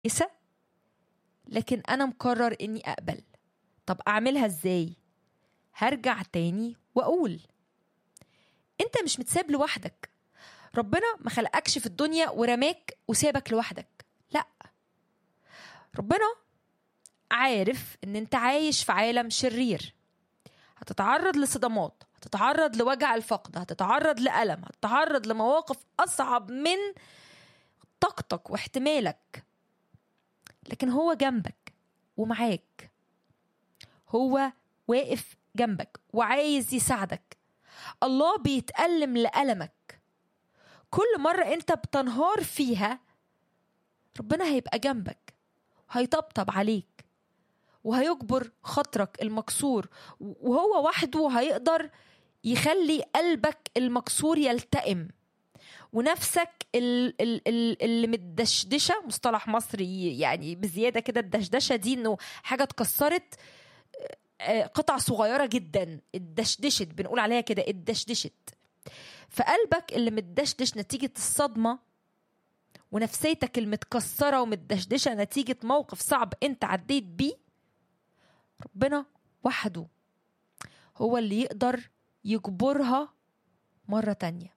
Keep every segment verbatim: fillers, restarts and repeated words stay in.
كويسة، لكن أنا مقرر إني أقبل. طب أعملها إزاي؟ هرجع تاني وأقول أنت مش متساب لوحدك. ربنا ما خلقكش في الدنيا ورماك وسابك لوحدك، لا. ربنا عارف إن أنت عايش في عالم شرير، هتتعرض لصدمات، هتتعرض لوجع الفقد، هتتعرض لألم، هتتعرض لمواقف أصعب من طاقتك واحتمالك، لكن هو جنبك ومعاك. هو واقف جنبك وعايز يساعدك. الله بيتألم لألمك. كل مرة انت بتنهار فيها ربنا هيبقى جنبك، هيطبطب عليك وهيجبر خاطرك المكسور، وهو وحده هيقدر يخلي قلبك المكسور يلتئم، ونفسك اللي متدشدشة، مصطلح مصري يعني بزيادة كده، الدشدشة دي انه حاجة اتكسرت قطع صغيرة جدا، الدشدشت بنقول عليها كده، الدشدشت. فقلبك اللي متدشدش نتيجة الصدمة، ونفسيتك المتكسرة ومتدشدشة نتيجة موقف صعب انت عديت بيه، ربنا وحده هو اللي يقدر يجبرها مرة تانية.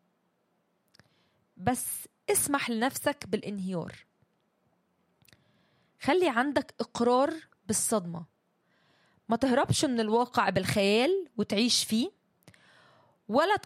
بس اسمح لنفسك بالانهيار، خلي عندك إقرار بالصدمة، ما تهربش من الواقع بالخيال وتعيش فيه، ولا